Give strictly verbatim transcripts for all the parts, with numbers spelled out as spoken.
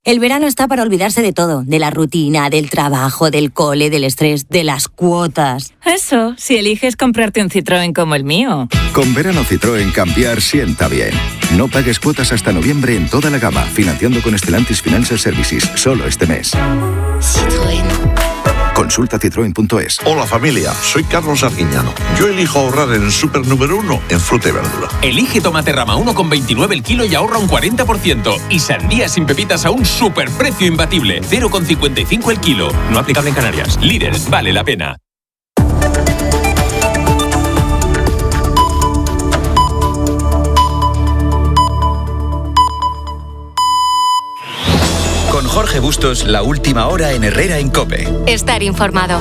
El verano está para olvidarse de todo, de la rutina, del trabajo, del cole, del estrés, de las cuotas. Eso, si eliges comprarte un Citroën como el mío. Con verano Citroën cambiar sienta bien. No pagues cuotas hasta noviembre en toda la gama, financiando con Stellantis Financial Services, solo este mes. Citroën. Consulta citroen punto es. Hola familia, soy Carlos Arguiñano. Yo elijo ahorrar en el súper número uno en fruta y verdura. Elige tomate rama uno con veintinueve el kilo y ahorra un cuarenta por ciento. Y sandía sin pepitas a un superprecio imbatible, cero con cincuenta y cinco el kilo. No aplicable en Canarias. Lidl, vale la pena. Con Jorge Bustos, la última hora en Herrera en COPE. Estar informado.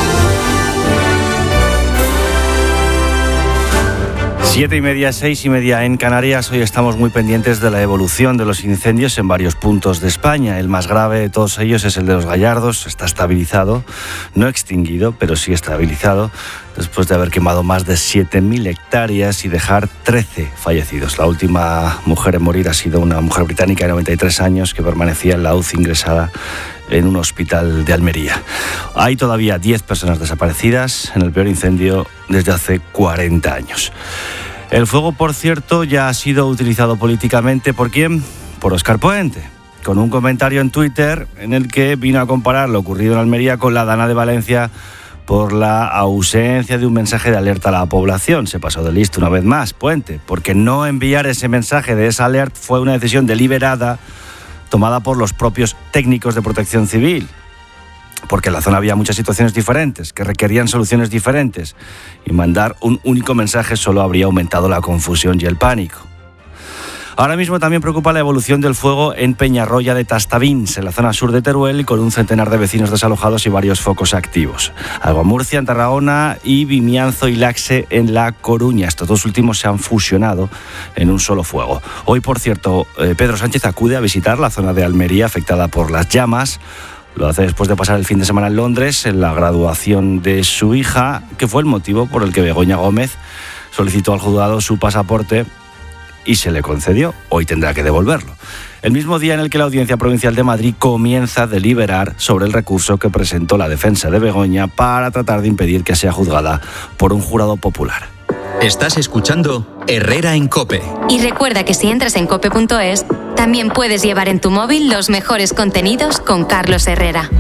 Siete y media, seis y media en Canarias. Hoy estamos muy pendientes de la evolución de los incendios en varios puntos de España. El más grave de todos ellos es el de Los Gallardos. Está estabilizado, no extinguido, pero sí estabilizado, después de haber quemado más de siete mil hectáreas y dejar trece fallecidos. La última mujer en morir ha sido una mujer británica de noventa y tres años que permanecía en la U C I ingresada en un hospital de Almería. Hay todavía diez personas desaparecidas en el peor incendio desde hace cuarenta años. El fuego, por cierto, ya ha sido utilizado políticamente. ¿Por quién? Por Óscar Puente, con un comentario en Twitter en el que vino a comparar lo ocurrido en Almería con la Dana de Valencia por la ausencia de un mensaje de alerta a la población. Se pasó de listo una vez más, Puente, porque no enviar ese mensaje de esa alerta fue una decisión deliberada tomada por los propios técnicos de protección civil, porque en la zona había muchas situaciones diferentes que requerían soluciones diferentes, y mandar un único mensaje solo habría aumentado la confusión y el pánico. Ahora mismo también preocupa la evolución del fuego en Peñarroya de Tastavins, en la zona sur de Teruel, con un centenar de vecinos desalojados y varios focos activos. Alguamurcia en Tarragona y Vimianzo y Laxe en La Coruña. Estos dos últimos se han fusionado en un solo fuego. Hoy, por cierto, eh, Pedro Sánchez acude a visitar la zona de Almería afectada por las llamas. Lo hace después de pasar el fin de semana en Londres, en la graduación de su hija, que fue el motivo por el que Begoña Gómez solicitó al juzgado su pasaporte y se le concedió. Hoy tendrá que devolverlo. El mismo día en el que la Audiencia Provincial de Madrid comienza a deliberar sobre el recurso que presentó la defensa de Begoña para tratar de impedir que sea juzgada por un jurado popular. Estás escuchando Herrera en COPE. Y recuerda que si entras en cope punto es, también puedes llevar en tu móvil los mejores contenidos con Carlos Herrera.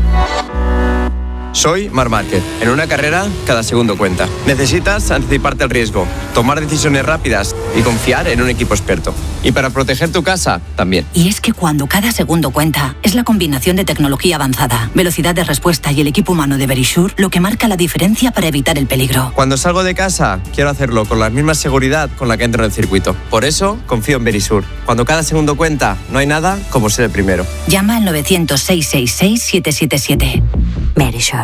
Soy Marc Márquez. En una carrera, cada segundo cuenta. Necesitas anticiparte al riesgo, tomar decisiones rápidas y confiar en un equipo experto. Y para proteger tu casa, también. Y es que cuando cada segundo cuenta, es la combinación de tecnología avanzada, velocidad de respuesta y el equipo humano de Verisure lo que marca la diferencia para evitar el peligro. Cuando salgo de casa, quiero hacerlo con la misma seguridad con la que entro en el circuito. Por eso, confío en Verisure. Cuando cada segundo cuenta, no hay nada como ser el primero. Llama al novecientos, seiscientos sesenta y seis, siete siete siete. Verisure.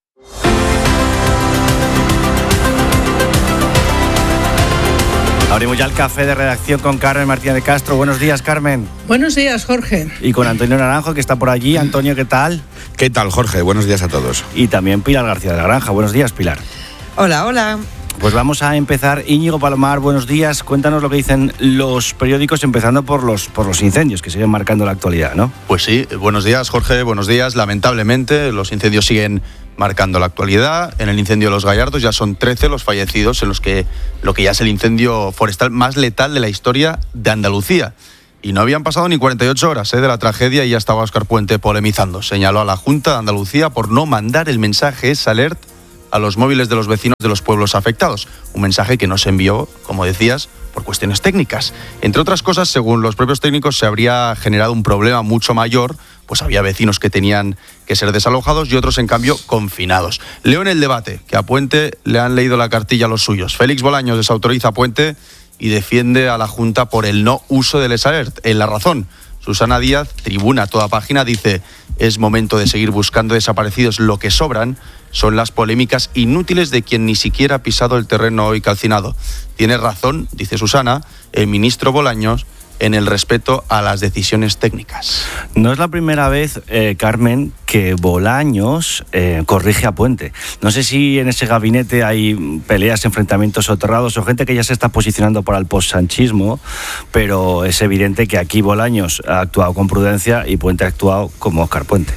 Abrimos ya el café de redacción con Carmen Martínez de Castro. Buenos días, Carmen. Buenos días, Jorge. Y con Antonio Naranjo, que está por allí. Antonio, ¿qué tal? ¿Qué tal, Jorge? Buenos días a todos. Y también Pilar García de la Granja. Buenos días, Pilar. Hola, hola. Pues vamos a empezar. Íñigo Palomar, buenos días. Cuéntanos lo que dicen los periódicos, empezando por los, por los incendios que siguen marcando la actualidad, ¿no? Pues sí, buenos días, Jorge, buenos días. Lamentablemente, los incendios siguen marcando la actualidad. En el incendio de Los Gallardos ya son trece los fallecidos en los que lo que ya es el incendio forestal más letal de la historia de Andalucía. Y no habían pasado ni cuarenta y ocho horas ¿eh? de la tragedia y ya estaba Óscar Puente polemizando. Señaló a la Junta de Andalucía por no mandar el mensaje S Alert a los móviles de los vecinos de los pueblos afectados. Un mensaje que no se envió, como decías, por cuestiones técnicas. Entre otras cosas, según los propios técnicos, se habría generado un problema mucho mayor, pues había vecinos que tenían que ser desalojados y otros, en cambio, confinados. Leo en el debate que a Puente le han leído la cartilla a los suyos. Félix Bolaños desautoriza a Puente y defiende a la Junta por el no uso del S Alert. En La Razón, Susana Díaz, tribuna a toda página, dice: es momento de seguir buscando desaparecidos. Lo que sobran son las polémicas inútiles de quien ni siquiera ha pisado el terreno hoy calcinado. Tiene razón, dice Susana, el ministro Bolaños, en el respeto a las decisiones técnicas. No es la primera vez, eh, Carmen, que Bolaños eh, corrige a Puente. No sé si en ese gabinete hay peleas, enfrentamientos soterrados o gente que ya se está posicionando para el post-sanchismo, pero es evidente que aquí Bolaños ha actuado con prudencia y Puente ha actuado como Óscar Puente.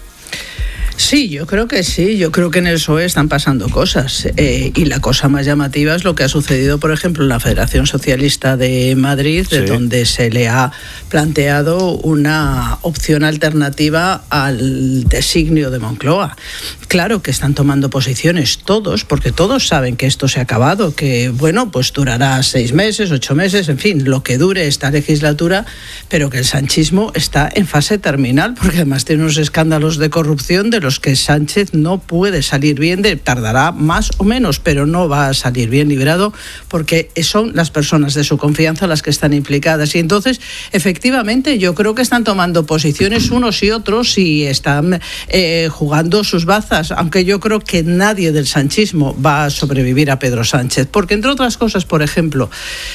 Sí, yo creo que sí. Yo creo que en el P S O E están pasando cosas. Eh, y la cosa más llamativa es lo que ha sucedido, por ejemplo, en la Federación Socialista de Madrid, sí. de donde se le ha planteado una opción alternativa al designio de Moncloa. Claro que están tomando posiciones todos, porque todos saben que esto se ha acabado, que, bueno, pues durará seis meses, ocho meses, en fin, lo que dure esta legislatura, pero que el sanchismo está en fase terminal, porque además tiene unos escándalos de corrupción de los que Sánchez no puede salir bien, de, tardará más o menos, pero no va a salir bien librado, porque son las personas de su confianza las que están implicadas. Y entonces, efectivamente, yo creo que están tomando posiciones unos y otros y están eh, jugando sus bazas, aunque yo creo que nadie del sanchismo va a sobrevivir a Pedro Sánchez, porque entre otras cosas, por ejemplo,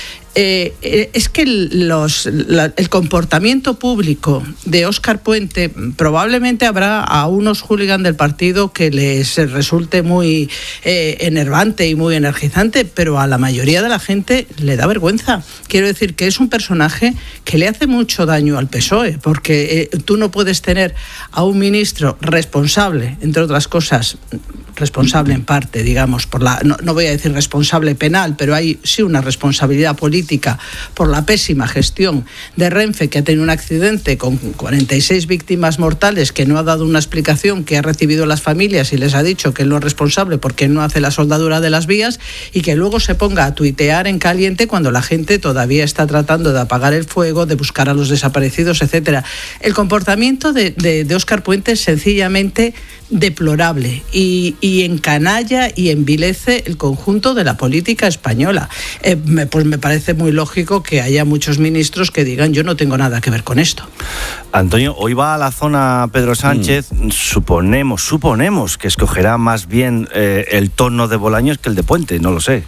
Eh, eh, es que los, la, el comportamiento público de Óscar Puente, probablemente habrá a unos hooligans del partido que les resulte muy eh, enervante y muy energizante, pero a la mayoría de la gente le da vergüenza. Quiero decir que es un personaje que le hace mucho daño al P S O E, porque eh, tú no puedes tener a un ministro responsable, entre otras cosas, responsable en parte, digamos, por la no, no voy a decir responsable penal, pero hay sí una responsabilidad política por la pésima gestión de Renfe, que ha tenido un accidente con cuarenta y seis víctimas mortales, que no ha dado una explicación, que ha recibido las familias y les ha dicho que él no es responsable porque no hace la soldadura de las vías, y que luego se ponga a tuitear en caliente cuando la gente todavía está tratando de apagar el fuego, de buscar a los desaparecidos, etcétera. El comportamiento de, de, de Óscar Puente es sencillamente deplorable y, y encanalla y envilece el conjunto de la política española. Eh, me, pues me parece muy lógico que haya muchos ministros que digan yo no tengo nada que ver con esto. Antonio, hoy va a la zona Pedro Sánchez, mm. suponemos, suponemos que escogerá más bien eh, el tono de Bolaños que el de Puente, no lo sé.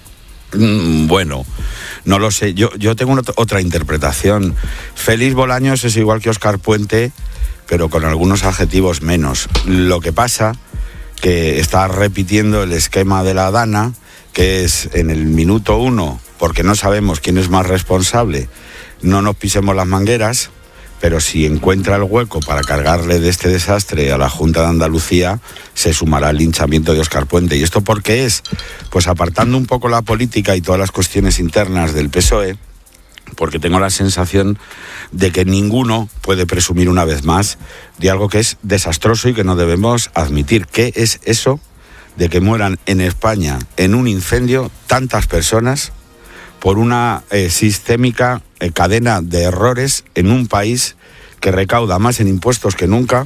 Mm, bueno, no lo sé, yo, yo tengo una, otra interpretación. Félix Bolaños es igual que Óscar Puente, pero con algunos adjetivos menos. Lo que pasa que está repitiendo el esquema de la Dana, que es en el minuto uno, porque no sabemos quién es más responsable, no nos pisemos las mangueras, pero si encuentra el hueco para cargarle de este desastre a la Junta de Andalucía, se sumará el linchamiento de Óscar Puente. ¿Y esto por qué es? Pues apartando un poco la política y todas las cuestiones internas del P S O E, porque tengo la sensación de que ninguno puede presumir una vez más de algo que es desastroso y que no debemos admitir. ¿Qué es eso de que mueran en España en un incendio tantas personas por una eh, sistémica eh, cadena de errores en un país que recauda más en impuestos que nunca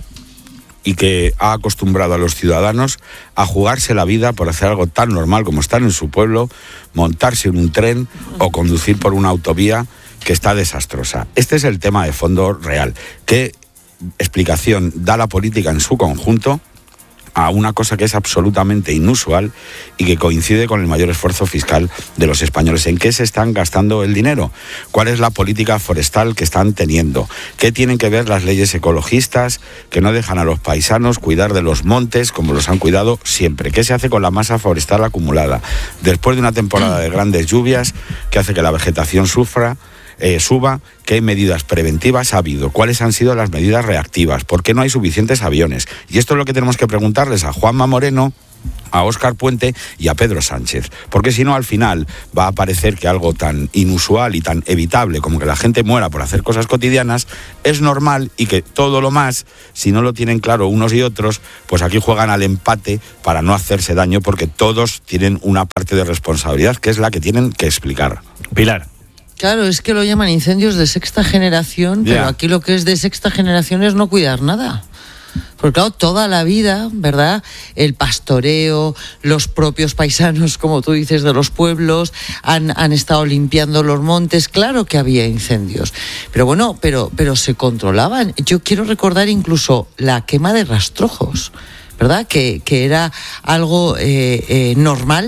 y que ha acostumbrado a los ciudadanos a jugarse la vida por hacer algo tan normal como estar en su pueblo, montarse en un tren o conducir por una autovía que está desastrosa? Este es el tema de fondo real. ¿Qué explicación da la política en su conjunto a una cosa que es absolutamente inusual y que coincide con el mayor esfuerzo fiscal de los españoles? ¿En qué se están gastando el dinero? ¿Cuál es la política forestal que están teniendo? ¿Qué tienen que ver las leyes ecologistas que no dejan a los paisanos cuidar de los montes como los han cuidado siempre? ¿Qué se hace con la masa forestal acumulada después de una temporada de grandes lluvias que hace que la vegetación sufra? Eh, suba, qué medidas preventivas ha habido, cuáles han sido las medidas reactivas, por qué no hay suficientes aviones. Y esto es lo que tenemos que preguntarles a Juanma Moreno, a Óscar Puente y a Pedro Sánchez, porque si no al final va a parecer que algo tan inusual y tan evitable como que la gente muera por hacer cosas cotidianas es normal, y que todo lo más, si no lo tienen claro unos y otros, pues aquí juegan al empate para no hacerse daño, porque todos tienen una parte de responsabilidad que es la que tienen que explicar. Pilar. Claro, es que lo llaman incendios de sexta generación, pero yeah. aquí lo que es de sexta generación es no cuidar nada. Porque claro, toda la vida, ¿verdad? El pastoreo, los propios paisanos, como tú dices, de los pueblos, han, han estado limpiando los montes. Claro que había incendios, pero bueno, pero, pero se controlaban. Yo quiero recordar incluso la quema de rastrojos, ¿verdad? Que, que era algo eh, eh, normal.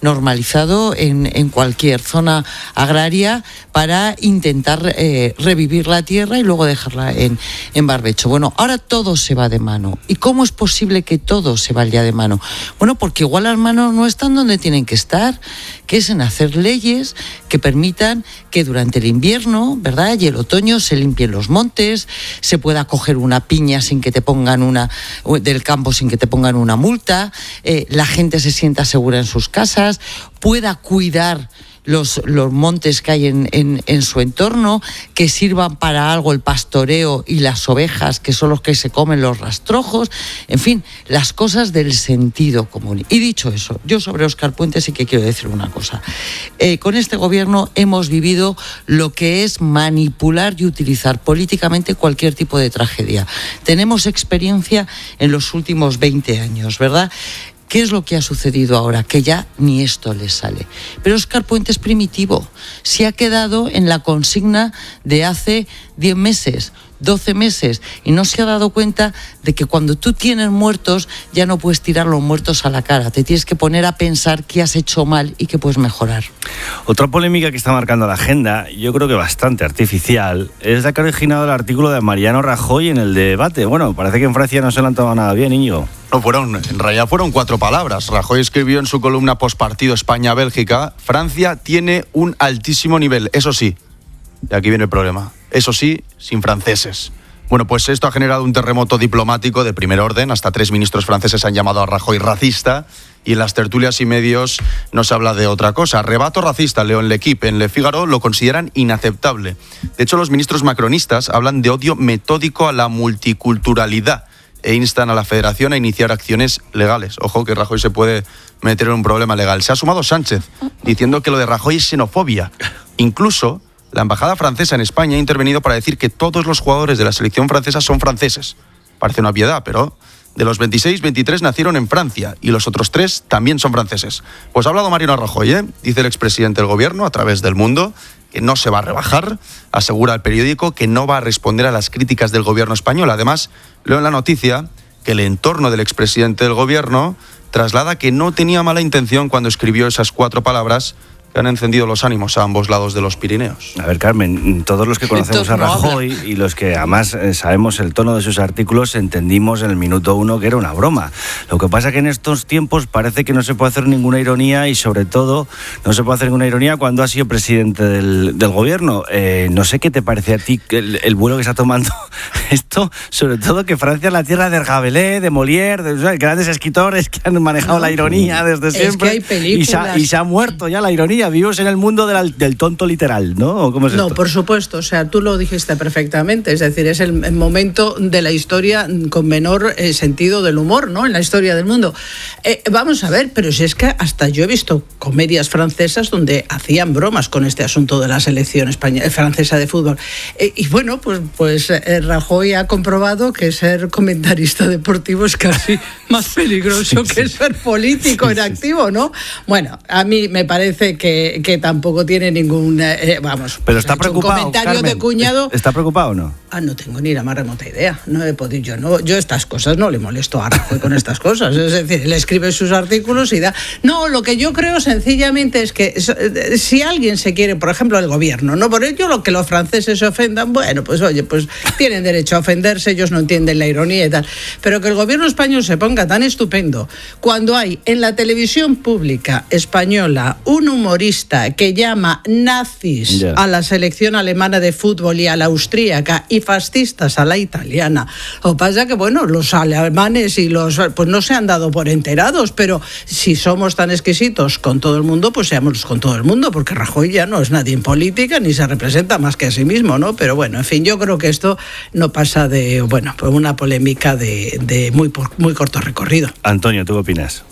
normalizado en, en cualquier zona agraria para intentar eh, revivir la tierra y luego dejarla en, en barbecho. Bueno, ahora todo se va de mano. ¿Y cómo es posible que todo se vaya de mano? Bueno, porque igual las manos no están donde tienen que estar, que es en hacer leyes que permitan que durante el invierno, ¿verdad?, y el otoño se limpien los montes, se pueda coger una piña sin que te pongan una, del campo sin que te pongan una multa, eh, la gente se sienta segura en sus casas, pueda cuidar Los, los montes que hay en, en, en su entorno, que sirvan para algo el pastoreo y las ovejas, que son los que se comen los rastrojos, en fin, las cosas del sentido común. Y dicho eso, yo sobre Óscar Puente sí que quiero decir una cosa. Eh, con este gobierno hemos vivido lo que es manipular y utilizar políticamente cualquier tipo de tragedia. Tenemos experiencia en los últimos veinte años, ¿verdad? ¿Qué es lo que ha sucedido ahora? Que ya ni esto le sale. Pero Óscar Puente es primitivo. Se ha quedado en la consigna de hace diez meses, doce meses, y no se ha dado cuenta de que cuando tú tienes muertos ya no puedes tirar los muertos a la cara. Te tienes que poner a pensar qué has hecho mal y qué puedes mejorar. Otra polémica que está marcando la agenda, yo creo que bastante artificial, es la que ha originado el artículo de Mariano Rajoy en el debate. Bueno, parece que en Francia no se lo han tomado nada bien, Íñigo. No, fueron, en realidad fueron cuatro palabras. Rajoy escribió en su columna postpartido España-Bélgica: Francia tiene un altísimo nivel, eso sí. Y aquí viene el problema. Eso sí, sin franceses. Bueno, pues esto ha generado un terremoto diplomático de primer orden. Hasta tres ministros franceses han llamado a Rajoy racista, y en las tertulias y medios no se habla de otra cosa. Arrebato racista, leo en L'Equipe, en Le Figaro lo consideran inaceptable. De hecho, los ministros macronistas hablan de odio metódico a la multiculturalidad e instan a la Federación a iniciar acciones legales. Ojo que Rajoy se puede meter en un problema legal. Se ha sumado Sánchez, diciendo que lo de Rajoy es xenofobia. Incluso la embajada francesa en España ha intervenido para decir que todos los jugadores de la selección francesa son franceses. Parece una obviedad, pero de los veintiséis, veintitrés nacieron en Francia y los otros tres también son franceses. Pues ha hablado Mariano Rajoy, ¿eh? Dice el expresidente del gobierno a través del Mundo que no se va a rebajar, asegura el periódico que no va a responder a las críticas del gobierno español. Además, leo en la noticia que el entorno del expresidente del gobierno traslada que no tenía mala intención cuando escribió esas cuatro palabras que han encendido los ánimos a ambos lados de los Pirineos. A ver, Carmen, todos los que conocemos a Rajoy y los que además eh, sabemos el tono de sus artículos, entendimos en el minuto uno que era una broma. Lo que pasa que en estos tiempos parece que no se puede hacer ninguna ironía, y sobre todo no se puede hacer ninguna ironía cuando ha sido presidente del, del gobierno. Eh, no sé qué te parece a ti el, el vuelo que está tomando esto, sobre todo que Francia es la tierra de Rabelais, de Molière, de, o sea, grandes escritores que han manejado no, la ironía desde siempre. Es que hay películas. Y se, ha, y se ha muerto ya la ironía. Vivimos en el mundo de la, del tonto literal, ¿no? ¿Cómo es no, esto? Por supuesto, o sea, tú lo dijiste perfectamente, es decir, es el, el momento de la historia con menor eh, sentido del humor, ¿no? En la historia del mundo. Eh, vamos a ver, pero si es que hasta yo he visto comedias francesas donde hacían bromas con este asunto de la selección española, francesa de fútbol. Eh, y bueno, pues, pues eh, Rajoy ha comprobado que ser comentarista deportivo es casi más peligroso sí, que sí. ser político sí, en activo, ¿no? Bueno, a mí me parece que, que tampoco tiene ningún, eh, vamos, pero está preocupado, un comentario Carmen, de cuñado. ¿Está preocupado o no? Ah, no tengo ni la más remota idea. No he podido, yo no, yo estas cosas no le molesto a Rajoy con estas cosas. Es decir, él escribe sus artículos y da. No, lo que yo creo sencillamente es que si alguien se quiere, por ejemplo, el gobierno, no por ello lo que los franceses se ofendan, bueno, pues oye, pues tienen derecho a ofenderse, ellos no entienden la ironía y tal. Pero que el gobierno español se ponga tan estupendo cuando hay en la televisión pública española un humorista que llama nazis yeah. a la selección alemana de fútbol y a la austríaca y fascistas a la italiana. Lo que pasa es que, bueno, los alemanes y los pues no se han dado por enterados, pero si somos tan exquisitos con todo el mundo, pues seamos con todo el mundo, porque Rajoy ya no es nadie en política ni se representa más que a sí mismo, ¿no? Pero bueno, en fin, yo creo que esto no pasa de, bueno, pues una polémica de, de muy, muy corto recorrido. Antonio, ¿tú qué opinas?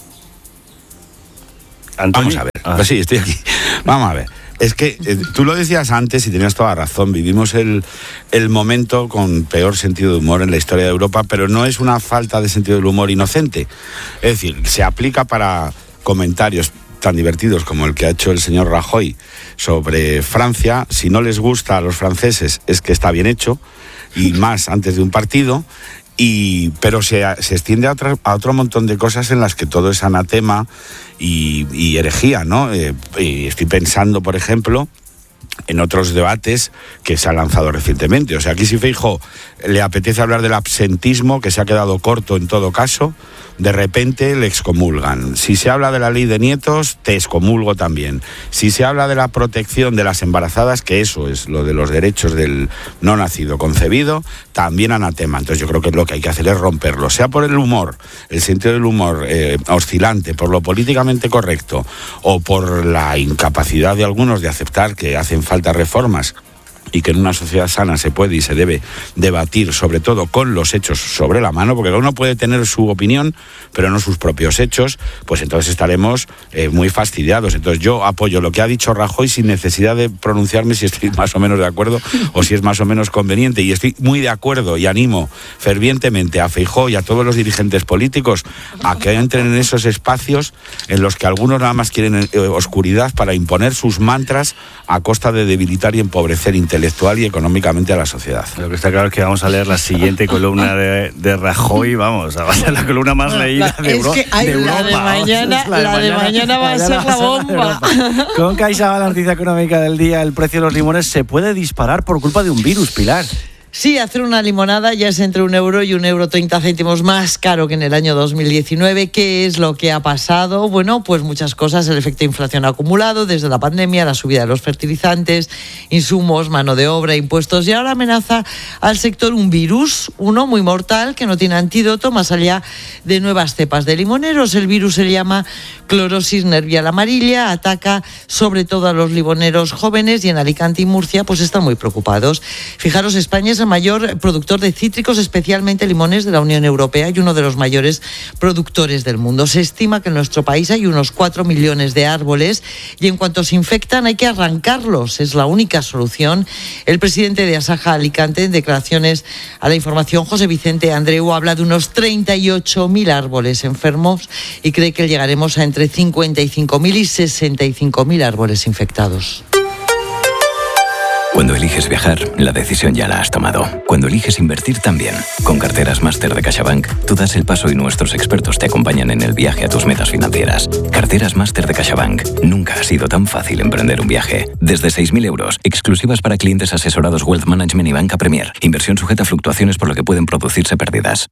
Antonio. Vamos a ver, ah. pues sí, estoy aquí. Vamos a ver. Es que eh, tú lo decías antes y tenías toda razón. Vivimos el, el momento con peor sentido de humor en la historia de Europa, pero no es una falta de sentido del humor inocente. Es decir, se aplica para comentarios tan divertidos como el que ha hecho el señor Rajoy sobre Francia. Si no les gusta a los franceses es que está bien hecho, y más antes de un partido. Y, pero se, se extiende a, otra, a otro montón de cosas en las que todo es anatema y, y herejía, ¿no? Eh, y estoy pensando, por ejemplo, en otros debates que se han lanzado recientemente. O sea, aquí si Feijóo le apetece hablar del absentismo, que se ha quedado corto en todo caso, de repente le excomulgan. Si se habla de la ley de nietos, te excomulgo también. Si se habla de la protección de las embarazadas, que eso es lo de los derechos del no nacido concebido, también anatema. Entonces yo creo que lo que hay que hacer es romperlo, sea por el humor, el sentido del humor eh, oscilante, por lo políticamente correcto, o por la incapacidad de algunos de aceptar que hacen falta reformas y que en una sociedad sana se puede y se debe debatir, sobre todo con los hechos sobre la mano, porque uno puede tener su opinión, pero no sus propios hechos, pues entonces estaremos eh, muy fastidiados. Entonces yo apoyo lo que ha dicho Rajoy sin necesidad de pronunciarme si estoy más o menos de acuerdo o si es más o menos conveniente, y estoy muy de acuerdo y animo fervientemente a Feijóo y a todos los dirigentes políticos a que entren en esos espacios en los que algunos nada más quieren eh, oscuridad para imponer sus mantras a costa de debilitar y empobrecer intelectualmente y económicamente a la sociedad. Lo que está claro es que vamos a leer la siguiente columna de, de Rajoy, vamos, va a ser la columna más leída de, Euro, es que hay, de Europa. La de mañana, la de la mañana, mañana va a ser la bomba. Con CaixaBank, la noticia económica del día, el precio de los limones se puede disparar por culpa de un virus, Pilar. Sí, hacer una limonada ya es entre un euro y un euro treinta céntimos más caro que en el año dos mil diecinueve. ¿Qué es lo que ha pasado? Bueno, pues muchas cosas. El efecto de inflación acumulado desde la pandemia, la subida de los fertilizantes, insumos, mano de obra, impuestos. Y ahora amenaza al sector un virus, uno muy mortal, que no tiene antídoto, más allá de nuevas cepas de limoneros. El virus se llama clorosis nervial amarilla, ataca sobre todo a los limoneros jóvenes, y en Alicante y Murcia pues están muy preocupados. Fijaros, España es el mayor productor de cítricos, especialmente limones, de la Unión Europea, y uno de los mayores productores del mundo. Se estima que en nuestro país hay unos cuatro millones de árboles y en cuanto se infectan hay que arrancarlos. Es la única solución. El presidente de Asaja Alicante, en declaraciones a La Información, José Vicente Andreu, habla de unos treinta y ocho mil árboles enfermos y cree que llegaremos a entre cincuenta y cinco mil y sesenta y cinco mil árboles infectados. Cuando eliges viajar, la decisión ya la has tomado. Cuando eliges invertir, también. Con Carteras Máster de CaixaBank, tú das el paso y nuestros expertos te acompañan en el viaje a tus metas financieras. Carteras Máster de CaixaBank. Nunca ha sido tan fácil emprender un viaje. Desde seis mil euros, exclusivas para clientes asesorados Wealth Management y Banca Premier. Inversión sujeta a fluctuaciones por lo que pueden producirse pérdidas.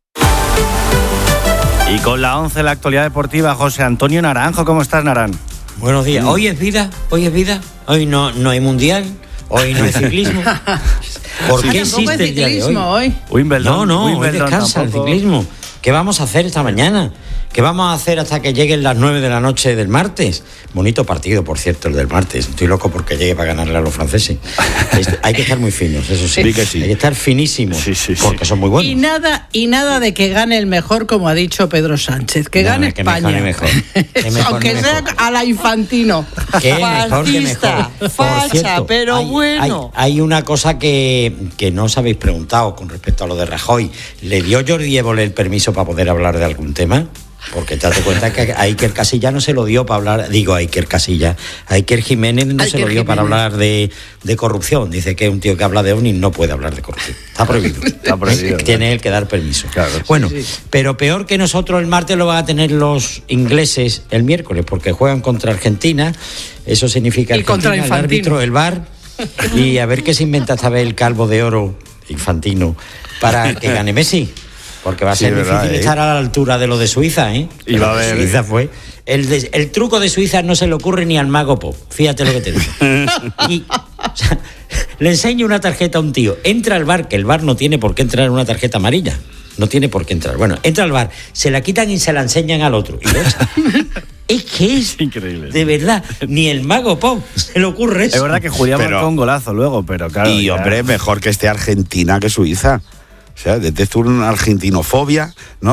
Y con la once, la actualidad deportiva, José Antonio Naranjo. ¿Cómo estás, Naran? Buenos días. Hoy es vida, hoy es vida. Hoy no, no hay mundial. Hoy no hay ciclismo. ¿Por qué existe el día de hoy? hoy? Wimbledon, no, no, Wimbledon hoy descansa tampoco. el ciclismo. ¿Qué vamos a hacer esta mañana? ¿Qué vamos a hacer hasta que lleguen las nueve de la noche del martes? Bonito partido, por cierto, el del martes. Estoy loco porque llegue para ganarle a los franceses. Hay que estar muy finos, eso sí. Sí que sí. Hay que estar finísimos, sí, sí, sí. Porque son muy buenos. Y nada, y nada de que gane el mejor, como ha dicho Pedro Sánchez. Que no, gane que España. Mejor, mejor. Que mejor, Aunque mejor. sea a la Infantino. Que mejor, que mejor. Por facha, cierto, pero hay, bueno. Hay, hay una cosa que, que no os habéis preguntado con respecto a lo de Rajoy. ¿Le dio Jordi Évole el permiso para poder hablar de algún tema? Porque te das cuenta que a Iker Casillas no se lo dio para hablar, digo a Iker Casillas, a Iker Jiménez no Iker se lo dio Jiménez. para hablar de, de corrupción. Dice que un tío que habla de ovnis no puede hablar de corrupción. Está prohibido. Está prohibido. Tiene él que dar permiso. Claro, bueno, sí, sí. Pero peor que nosotros el martes lo van a tener los ingleses el miércoles, porque juegan contra Argentina. Eso significa y Argentina, el árbitro, el V A R, y a ver qué se inventa esta vez el calvo de oro Infantino para que gane Messi. Porque va a ser sí, difícil verdad, ¿eh? estar a la altura de lo de Suiza, ¿eh? Y va a ver, Suiza fue. El, de, el truco de Suiza no se le ocurre ni al mago Pop. Fíjate lo que te digo. Y, o sea, le enseño una tarjeta a un tío. Entra al bar, que el bar no tiene por qué entrar en una tarjeta amarilla. No tiene por qué entrar. Bueno, entra al bar, se la quitan y se la enseñan al otro. Y lo echa. Es que es increíble. De verdad, ni el mago Pop se le ocurre eso. Es verdad que Julián marcó un golazo luego, pero claro. Y ya... hombre, mejor que esté Argentina que Suiza. O sea, detecto una argentinofobia, ¿no?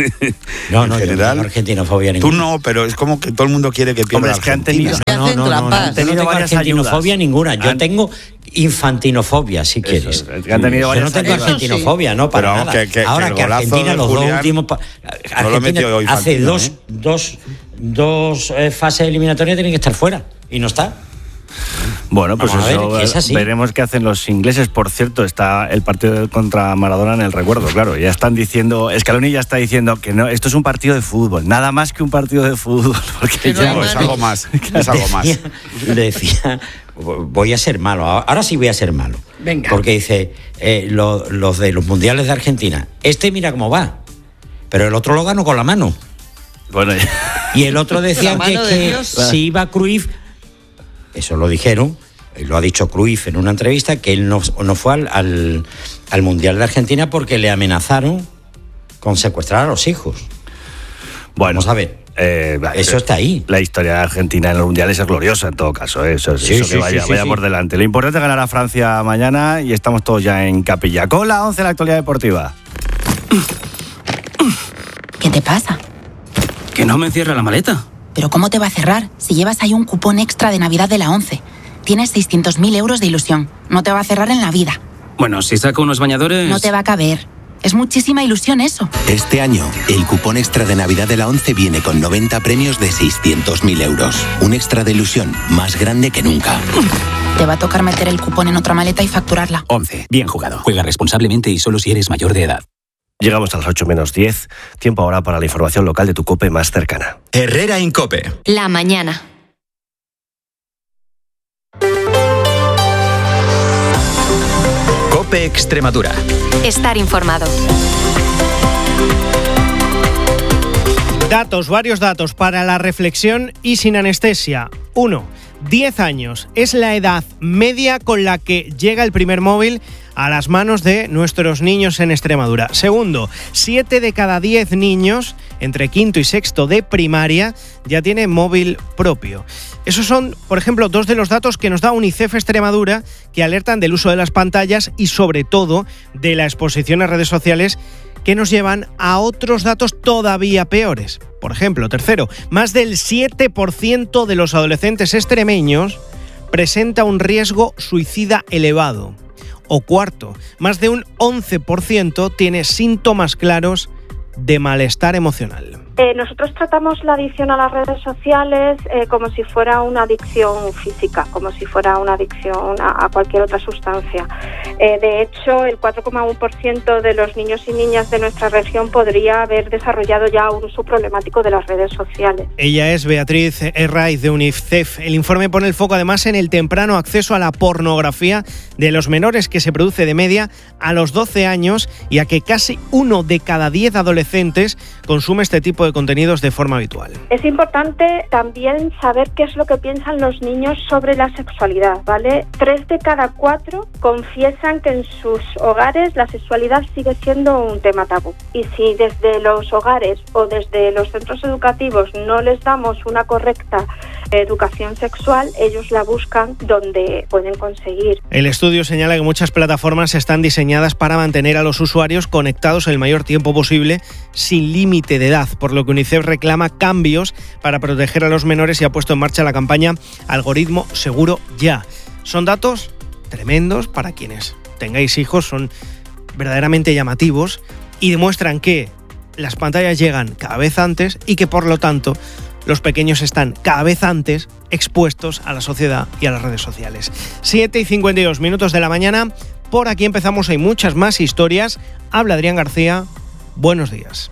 No, no, yo no tengo argentinofobia ninguna. Tú no, pero es como que todo el mundo quiere que pierda Argentina. No, no, no, no, no, no tengo argentinofobia ninguna. Yo tengo infantinofobia, si quieres. Eso, que han tenido yo no tengo argentinofobia, no, para pero, nada. Que, que, Ahora que, que Argentina, los dos últimos... Argentina no hace Infantino, dos, ¿eh? dos, dos eh, fases eliminatorias tienen que estar fuera, y no está. Bueno, pues Vamos eso a ver, es así. veremos qué hacen los ingleses. Por cierto, está el partido contra Maradona en el recuerdo, claro. Ya están diciendo, Scaloni ya está diciendo que no, esto es un partido de fútbol, nada más que un partido de fútbol. Porque ya no, es algo más, es algo más. Decía, decía, voy a ser malo, ahora sí voy a ser malo. Venga. Porque dice, eh, lo, los de los mundiales de Argentina, este mira cómo va, pero el otro lo ganó con la mano. Bueno, y el otro decía que, de que Dios. si iba Cruyff, eso lo dijeron, lo ha dicho Cruyff en una entrevista, que él no, no fue al, al, al mundial de Argentina porque le amenazaron con secuestrar a los hijos. Bueno, vamos a ver. Eh, Eso está ahí. La historia de Argentina en los mundiales es gloriosa en todo caso, ¿eh? Eso, Sí, eso sí, que vaya, sí, sí, vaya sí. por delante. Lo importante es ganar a Francia mañana y estamos todos ya en capilla. Con la once en la actualidad deportiva. ¿Qué te pasa? Que no me cierra la maleta. ¿Pero cómo te va a cerrar si llevas ahí un cupón extra de Navidad de la once? Tienes seiscientos mil euros de ilusión. No te va a cerrar en la vida. Bueno, si saco unos bañadores... No te va a caber. Es muchísima ilusión eso. Este año, el cupón extra de Navidad de la once viene con noventa premios de seiscientos mil euros. Un extra de ilusión más grande que nunca. Te va a tocar meter el cupón en otra maleta y facturarla. once. Bien jugado. Juega responsablemente y solo si eres mayor de edad. Llegamos a las ocho menos diez. Tiempo ahora para la información local de tu COPE más cercana. Herrera Incope. La mañana. COPE Extremadura. Estar informado. Datos, varios datos para la reflexión y sin anestesia. Uno, diez años es la edad media con la que llega el primer móvil a las manos de nuestros niños en Extremadura. Segundo, siete de cada diez niños entre quinto y sexto de primaria ya tienen móvil propio. Esos son, por ejemplo, dos de los datos que nos da UNICEF Extremadura, que alertan del uso de las pantallas y sobre todo de la exposición a redes sociales, que nos llevan a otros datos todavía peores. Por ejemplo, tercero, más del siete por ciento de los adolescentes extremeños presenta un riesgo suicida elevado. O cuarto, más de un once por ciento tiene síntomas claros de malestar emocional. Eh, nosotros tratamos la adicción a las redes sociales eh, como si fuera una adicción física, como si fuera una adicción a, a cualquier otra sustancia. Eh, de hecho, el cuatro coma uno por ciento de los niños y niñas de nuestra región podría haber desarrollado ya un uso problemático de las redes sociales. Ella es Beatriz Herraiz de UNICEF. El informe pone el foco además en el temprano acceso a la pornografía de los menores, que se produce de media a los doce años, y a que casi uno de cada diez adolescentes consume este tipo de contenidos de forma habitual. Es importante también saber qué es lo que piensan los niños sobre la sexualidad, ¿vale? Tres de cada cuatro confiesan que en sus hogares la sexualidad sigue siendo un tema tabú. Y si desde los hogares o desde los centros educativos no les damos una correcta educación sexual, ellos la buscan donde pueden conseguir. El estudio señala que muchas plataformas están diseñadas para mantener a los usuarios conectados el mayor tiempo posible sin límite de edad, por lo que UNICEF reclama cambios para proteger a los menores y ha puesto en marcha la campaña Algoritmo Seguro Ya. Son datos tremendos para quienes tengáis hijos, son verdaderamente llamativos y demuestran que las pantallas llegan cada vez antes y que por lo tanto los pequeños están cada vez antes expuestos a la sociedad y a las redes sociales. siete y cincuenta y dos minutos de la mañana. Por aquí empezamos, hay muchas más historias. Habla Adrián García. Buenos días.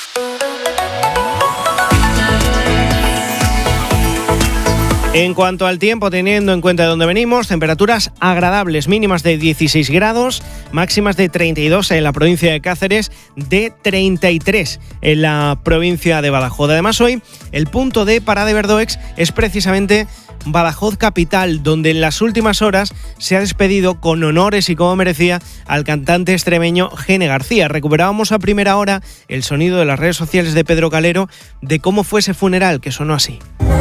En cuanto al tiempo, teniendo en cuenta de dónde venimos, temperaturas agradables, mínimas de dieciséis grados, máximas de treinta y dos en la provincia de Cáceres, de treinta y tres en la provincia de Badajoz. Además, hoy el punto de parada de Verdoex es precisamente Badajoz capital, donde en las últimas horas se ha despedido con honores y como merecía al cantante extremeño Gene García. Recuperábamos a primera hora el sonido de las redes sociales de Pedro Calero de cómo fue ese funeral, que sonó así.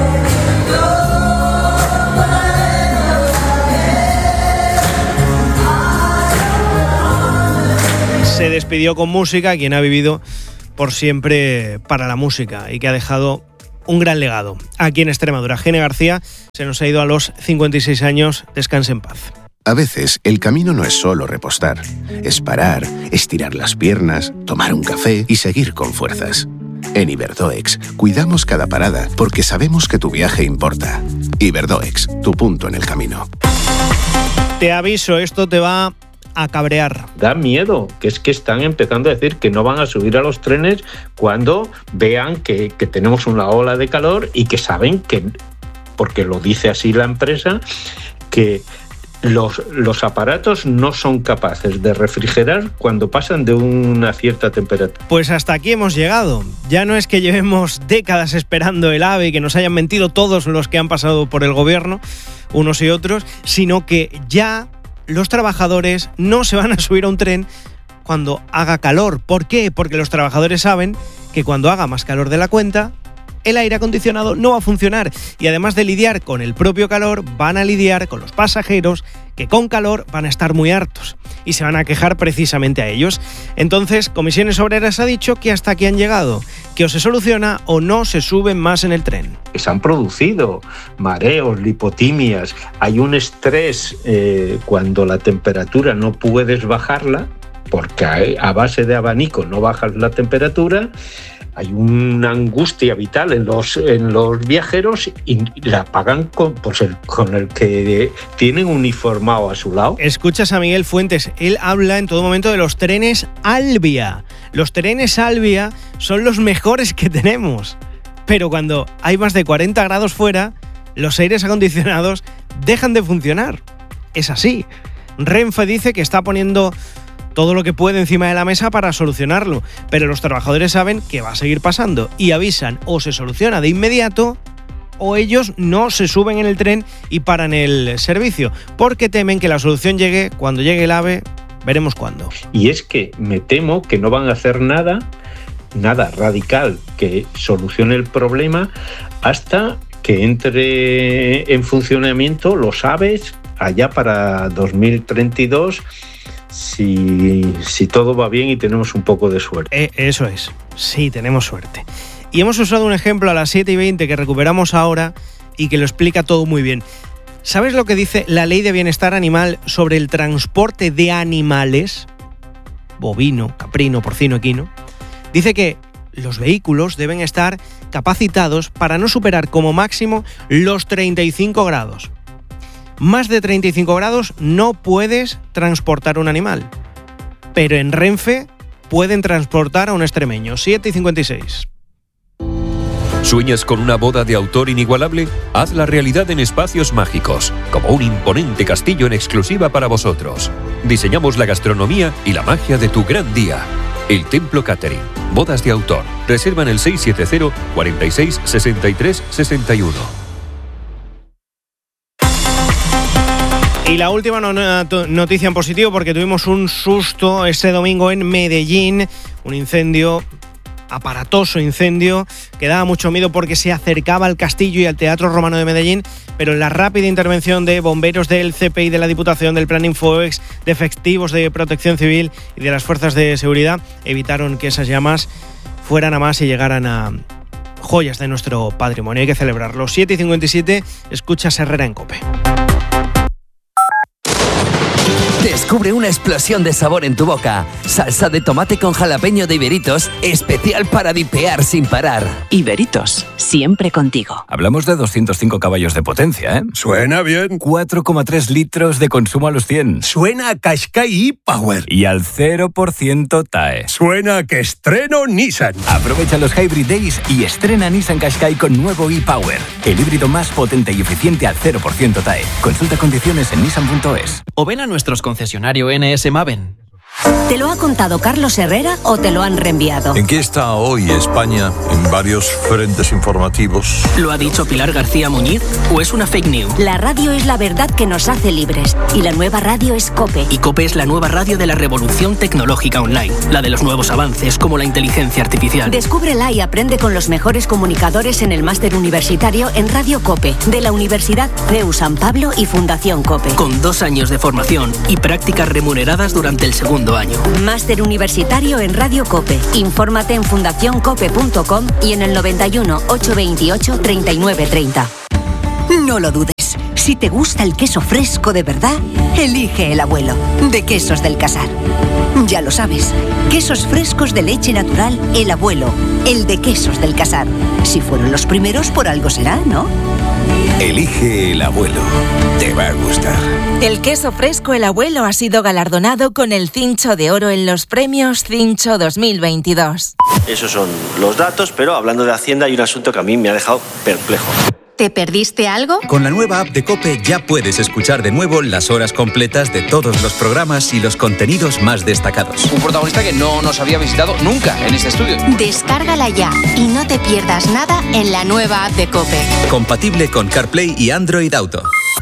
Se despidió con música, quien ha vivido por siempre para la música y que ha dejado un gran legado aquí en Extremadura. Gene García se nos ha ido a los cincuenta y seis años. Descanse en paz. A veces el camino no es solo repostar, es parar, estirar las piernas, tomar un café y seguir con fuerzas. En Iberdoex cuidamos cada parada porque sabemos que tu viaje importa. Iberdoex, tu punto en el camino. Te aviso, esto te va a cabrear. Da miedo, que es que están empezando a decir que no van a subir a los trenes cuando vean que, que tenemos una ola de calor y que saben que, porque lo dice así la empresa, que los, los aparatos no son capaces de refrigerar cuando pasan de una cierta temperatura. Pues hasta aquí hemos llegado. Ya no es que llevemos décadas esperando el AVE y que nos hayan mentido todos los que han pasado por el gobierno, unos y otros, sino que ya los trabajadores no se van a subir a un tren cuando haga calor. ¿Por qué? Porque los trabajadores saben que cuando haga más calor de la cuenta, el aire acondicionado no va a funcionar, y además de lidiar con el propio calor, van a lidiar con los pasajeros que con calor van a estar muy hartos y se van a quejar precisamente a ellos. Entonces, Comisiones Obreras ha dicho que hasta aquí han llegado, que o se soluciona o no se suben más en el tren. Se han producido mareos, lipotimias, hay un estrés eh, cuando la temperatura no puedes bajarla, porque a base de abanico no bajas la temperatura. Hay una angustia vital en los, en los viajeros y la pagan con, pues el, con el que tienen uniformado a su lado. Escuchas a Miguel Fuentes, él habla en todo momento de los trenes Alvia. Los trenes Alvia son los mejores que tenemos, pero cuando hay más de cuarenta grados fuera, los aires acondicionados dejan de funcionar. Es así. Renfe dice que está poniendo todo lo que puede encima de la mesa para solucionarlo, pero los trabajadores saben que va a seguir pasando y avisan: o se soluciona de inmediato o ellos no se suben en el tren y paran el servicio, porque temen que la solución llegue cuando llegue el AVE, veremos cuándo. Y es que me temo que no van a hacer nada, nada radical que solucione el problema hasta que entre en funcionamiento los AVEs allá para dos mil treinta y dos. Si, si todo va bien y tenemos un poco de suerte. Eh, eso es, sí, tenemos suerte. Y hemos usado un ejemplo a las siete y veinte que recuperamos ahora y que lo explica todo muy bien. ¿Sabes lo que dice la Ley de Bienestar Animal sobre el transporte de animales? Bovino, caprino, porcino, equino. Dice que los vehículos deben estar capacitados para no superar como máximo los treinta y cinco grados. Más de treinta y cinco grados no puedes transportar un animal. Pero en Renfe pueden transportar a un extremeño. siete y cincuenta y seis. ¿Sueñas con una boda de autor inigualable? Hazla realidad en Espacios Mágicos, como un imponente castillo en exclusiva para vosotros. Diseñamos la gastronomía y la magia de tu gran día. El Templo Catering. Bodas de autor. Reserva en el seis siete cero, cuarenta y seis, sesenta y tres, sesenta y uno. Y la última noticia en positivo, porque tuvimos un susto este domingo en Medellín, un incendio, aparatoso incendio, que daba mucho miedo porque se acercaba al castillo y al Teatro Romano de Medellín, pero la rápida intervención de bomberos del C P I, de la Diputación, del Plan Infoex, de efectivos de Protección Civil y de las fuerzas de seguridad evitaron que esas llamas fueran a más y llegaran a joyas de nuestro patrimonio. Hay que celebrarlo. siete y cincuenta y siete, escuchas Herrera en COPE. Descubre una explosión de sabor en tu boca. Salsa de tomate con jalapeño de Iberitos, especial para dipear sin parar. Iberitos, siempre contigo. Hablamos de doscientos cinco caballos de potencia, ¿eh? Suena bien. cuatro coma tres litros de consumo a los cien. Suena a Qashqai e-Power. Y al cero por ciento T A E. Suena a que estreno Nissan. Aprovecha los Hybrid Days y estrena Nissan Qashqai con nuevo e-Power. El híbrido más potente y eficiente al cero por ciento T A E. Consulta condiciones en nissan punto es. O ven a nuestros concesionario N S Maven. ¿Te lo ha contado Carlos Herrera o te lo han reenviado? ¿En qué está hoy España en varios frentes informativos? ¿Lo ha dicho Pilar García Muñiz o es una fake news? La radio es la verdad que nos hace libres y la nueva radio es COPE. Y COPE es la nueva radio de la revolución tecnológica online, la de los nuevos avances como la inteligencia artificial. Descúbrela y aprende con los mejores comunicadores en el máster universitario en Radio COPE de la Universidad C E U San Pablo y Fundación COPE. Con dos años de formación y prácticas remuneradas durante el segundo año. Máster universitario en Radio COPE. Infórmate en fundación cope punto com y en el noventa y uno, ochocientos veintiocho, treinta y nueve treinta. No lo dudes. Si te gusta el queso fresco de verdad, elige el abuelo, de Quesos del Casar. Ya lo sabes, quesos frescos de leche natural, el abuelo, el de Quesos del Casar. Si fueron los primeros, por algo será, ¿no? Elige el abuelo. Te va a gustar. El queso fresco El Abuelo ha sido galardonado con el Cincho de Oro en los premios Cincho dos mil veintidós. Esos son los datos, pero hablando de Hacienda hay un asunto que a mí me ha dejado perplejo. ¿Te perdiste algo? Con la nueva app de COPE ya puedes escuchar de nuevo las horas completas de todos los programas y los contenidos más destacados. Un protagonista que no nos había visitado nunca en este estudio. Descárgala ya y no te pierdas nada en la nueva app de COPE. Compatible con CarPlay y Android Auto.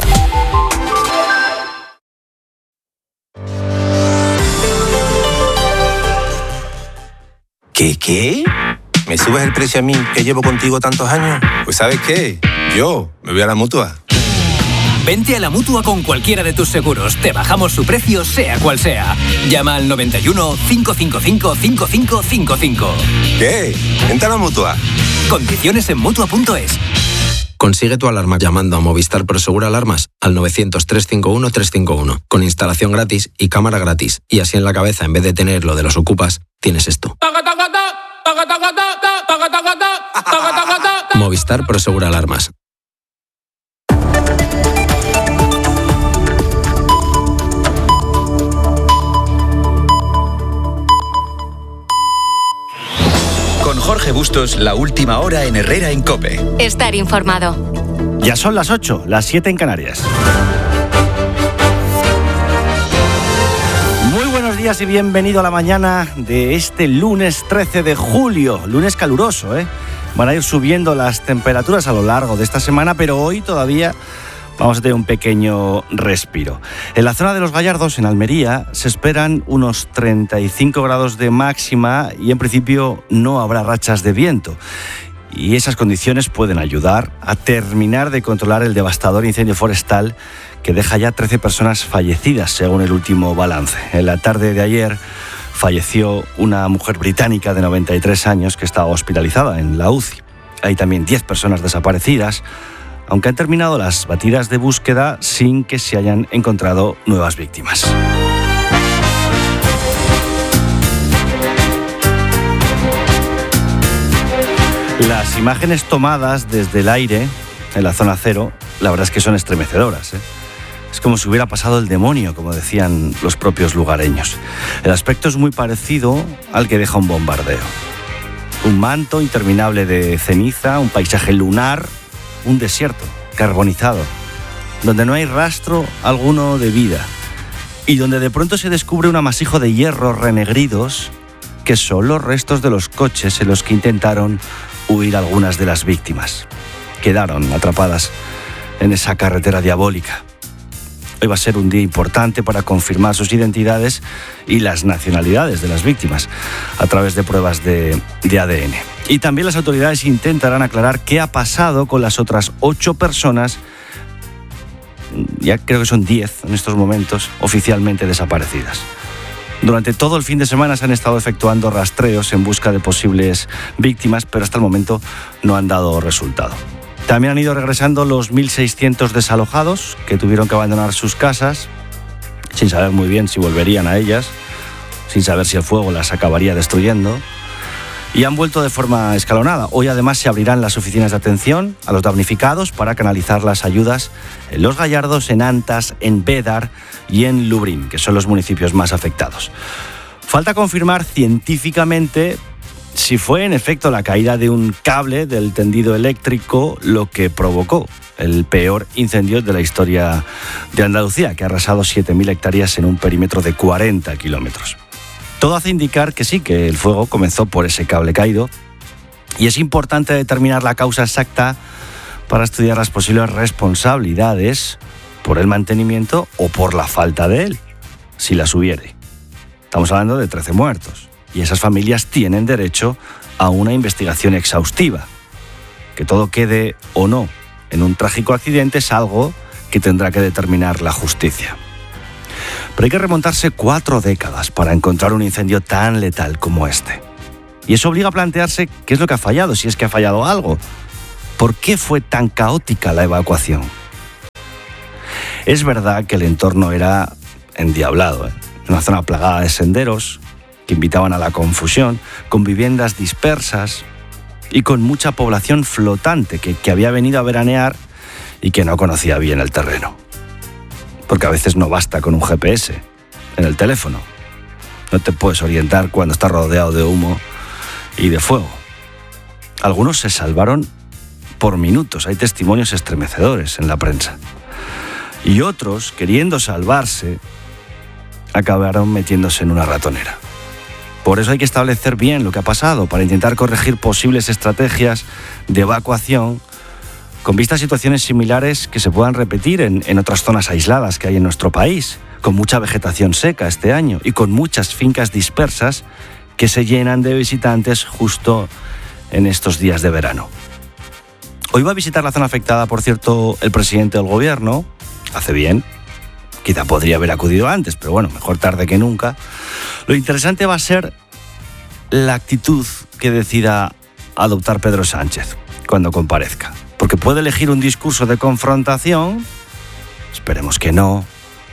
¿Qué, qué? ¿Me subes el precio a mí, que llevo contigo tantos años? Pues ¿sabes qué? Yo me voy a la Mutua. Vente a la Mutua con cualquiera de tus seguros. Te bajamos su precio, sea cual sea. Llama al noventa y uno, cinco cinco cinco, cinco cinco cinco cinco. ¿Qué? Vente a la Mutua. Condiciones en Mutua punto es. Consigue tu alarma llamando a Movistar Prosegur Alarmas al novecientos, trescientos cincuenta y uno, trescientos cincuenta y uno, con instalación gratis y cámara gratis. Y así en la cabeza, en vez de tener lo de los ocupas, tienes esto. Movistar Prosegur Alarmas. Con Jorge Bustos, la última hora en Herrera en COPE. Estar informado. Ya son las ocho, las siete en Canarias. Muy buenos días y bienvenido a la mañana de este lunes trece de julio. Lunes caluroso, ¿eh? Van a ir subiendo las temperaturas a lo largo de esta semana, pero hoy todavía vamos a tener un pequeño respiro. En la zona de Los Gallardos, en Almería, se esperan unos treinta y cinco grados de máxima y en principio no habrá rachas de viento. Y esas condiciones pueden ayudar a terminar de controlar el devastador incendio forestal que deja ya trece personas fallecidas, según el último balance. En la tarde de ayer falleció una mujer británica de noventa y tres años que estaba hospitalizada en la U C I. Hay también diez personas desaparecidas, aunque han terminado las batidas de búsqueda sin que se hayan encontrado nuevas víctimas. Las imágenes tomadas desde el aire, en la zona cero, la verdad es que son estremecedoras, ¿eh? Es como si hubiera pasado el demonio, como decían los propios lugareños. El aspecto es muy parecido al que deja un bombardeo. Un manto interminable de ceniza, un paisaje lunar, un desierto carbonizado, donde no hay rastro alguno de vida y donde de pronto se descubre un amasijo de hierros renegridos que son los restos de los coches en los que intentaron huir algunas de las víctimas. Quedaron atrapadas en esa carretera diabólica. Hoy va a ser un día importante para confirmar sus identidades y las nacionalidades de las víctimas a través de pruebas de, de A D N. Y también las autoridades intentarán aclarar qué ha pasado con las otras ocho personas, ya creo que son diez en estos momentos, oficialmente desaparecidas. Durante todo el fin de semana se han estado efectuando rastreos en busca de posibles víctimas, pero hasta el momento no han dado resultado. También han ido regresando los mil seiscientos desalojados que tuvieron que abandonar sus casas sin saber muy bien si volverían a ellas, sin saber si el fuego las acabaría destruyendo. Y han vuelto de forma escalonada. Hoy además se abrirán las oficinas de atención a los damnificados para canalizar las ayudas en Los Gallardos, en Antas, en Bédar y en Lubriñ, que son los municipios más afectados. Falta confirmar científicamente si fue en efecto la caída de un cable del tendido eléctrico lo que provocó el peor incendio de la historia de Andalucía, que ha arrasado siete mil hectáreas en un perímetro de cuarenta kilómetros. Todo hace indicar que sí, que el fuego comenzó por ese cable caído, y es importante determinar la causa exacta para estudiar las posibles responsabilidades por el mantenimiento o por la falta de él, si las hubiere. Estamos hablando de trece muertos, y esas familias tienen derecho a una investigación exhaustiva. Que todo quede o no en un trágico accidente es algo que tendrá que determinar la justicia. Pero hay que remontarse cuatro décadas para encontrar un incendio tan letal como este. Y eso obliga a plantearse qué es lo que ha fallado, si es que ha fallado algo. ¿Por qué fue tan caótica la evacuación? Es verdad que el entorno era endiablado, ¿eh? Una zona plagada de senderos que invitaban a la confusión, con viviendas dispersas y con mucha población flotante que, que había venido a veranear y que no conocía bien el terreno. Porque a veces no basta con un G P S en el teléfono. No te puedes orientar cuando estás rodeado de humo y de fuego. Algunos se salvaron por minutos. Hay testimonios estremecedores en la prensa. Y otros, queriendo salvarse, acabaron metiéndose en una ratonera. Por eso hay que establecer bien lo que ha pasado para intentar corregir posibles estrategias de evacuación con vista a situaciones similares que se puedan repetir en, en otras zonas aisladas que hay en nuestro país, con mucha vegetación seca este año y con muchas fincas dispersas que se llenan de visitantes justo en estos días de verano. Hoy va a visitar la zona afectada, por cierto, el presidente del gobierno. Hace bien. Quizá podría haber acudido antes, pero bueno, mejor tarde que nunca. Lo interesante va a ser la actitud que decida adoptar Pedro Sánchez cuando comparezca. Porque puede elegir un discurso de confrontación, esperemos que no,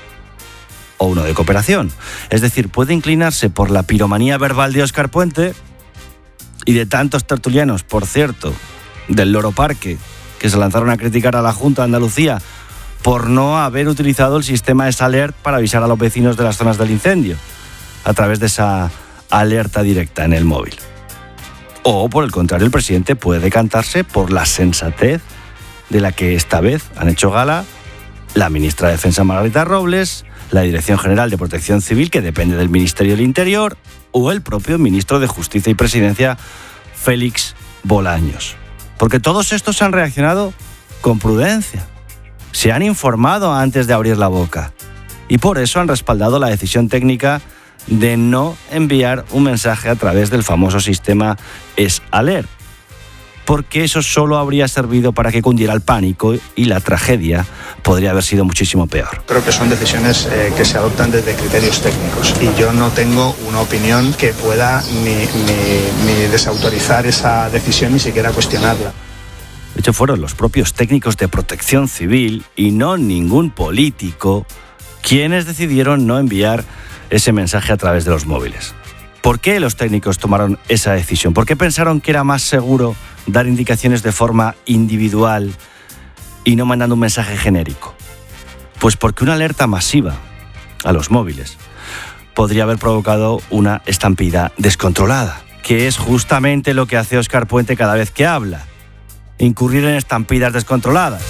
o uno de cooperación. Es decir, puede inclinarse por la piromanía verbal de Óscar Puente y de tantos tertulianos, por cierto, del Loro Parque, que se lanzaron a criticar a la Junta de Andalucía por no haber utilizado el sistema de Salert para avisar a los vecinos de las zonas del incendio, a través de esa alerta directa en el móvil. O, por el contrario, el presidente puede decantarse por la sensatez de la que esta vez han hecho gala la ministra de Defensa Margarita Robles, la Dirección General de Protección Civil, que depende del Ministerio del Interior, o el propio ministro de Justicia y Presidencia, Félix Bolaños. Porque todos estos han reaccionado con prudencia. Se han informado antes de abrir la boca y por eso han respaldado la decisión técnica de no enviar un mensaje a través del famoso sistema S-Alert, porque eso solo habría servido para que cundiera el pánico y la tragedia podría haber sido muchísimo peor. Creo que son decisiones eh, que se adoptan desde criterios técnicos y yo no tengo una opinión que pueda ni, ni, ni desautorizar esa decisión ni siquiera cuestionarla. De hecho, fueron los propios técnicos de Protección Civil y no ningún político quienes decidieron no enviar ese mensaje a través de los móviles. ¿Por qué los técnicos tomaron esa decisión? ¿Por qué pensaron que era más seguro dar indicaciones de forma individual y no mandando un mensaje genérico? Pues porque una alerta masiva a los móviles podría haber provocado una estampida descontrolada, que es justamente lo que hace Óscar Puente cada vez que habla. Incurrir en estampidas descontroladas.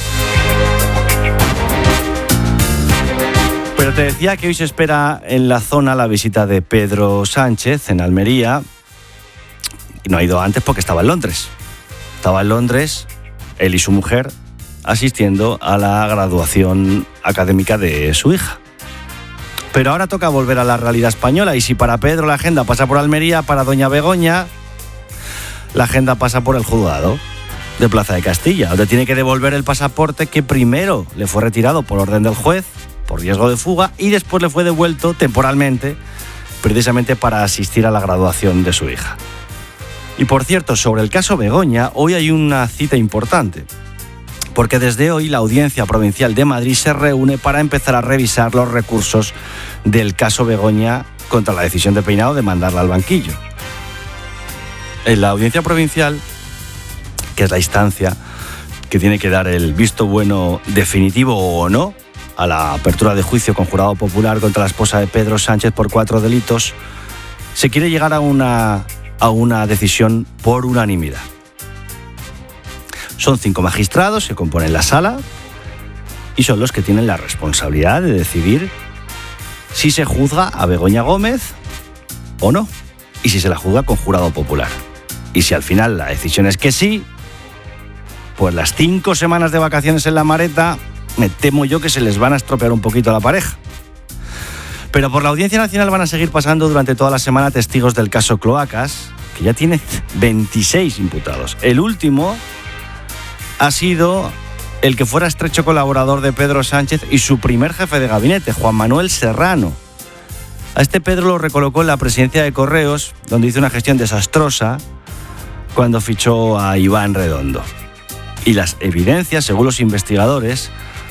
Pero te decía que hoy se espera en la zona la visita de Pedro Sánchez en Almería. Y no ha ido antes porque estaba en Londres. Estaba en Londres, él y su mujer, asistiendo a la graduación académica de su hija. Pero ahora toca volver a la realidad española y si para Pedro la agenda pasa por Almería, para doña Begoña la agenda pasa por el juzgado de Plaza de Castilla, donde tiene que devolver el pasaporte que primero le fue retirado por orden del juez, por riesgo de fuga, y después le fue devuelto temporalmente, precisamente para asistir a la graduación de su hija. Y por cierto, sobre el caso Begoña, hoy hay una cita importante, porque desde hoy la Audiencia Provincial de Madrid se reúne para empezar a revisar los recursos del caso Begoña contra la decisión de Peinado de mandarla al banquillo. En la Audiencia Provincial, que es la instancia que tiene que dar el visto bueno definitivo o no a la apertura de juicio con jurado popular contra la esposa de Pedro Sánchez por cuatro delitos, se quiere llegar a una, a una decisión por unanimidad. Son cinco magistrados que componen la sala y son los que tienen la responsabilidad de decidir si se juzga a Begoña Gómez o no, y si se la juzga con jurado popular. Y si al final la decisión es que sí, pues las cinco semanas de vacaciones en la Mareta, me temo yo que se les van a estropear un poquito a la pareja. Pero por la Audiencia Nacional van a seguir pasando durante toda la semana testigos del caso Cloacas, que ya tiene veintiséis imputados. El último ha sido el que fuera estrecho colaborador de Pedro Sánchez y su primer jefe de gabinete, Juan Manuel Serrano. A este Pedro lo recolocó en la presidencia de Correos, donde hizo una gestión desastrosa cuando fichó a Iván Redondo. Y las evidencias, según los investigadores,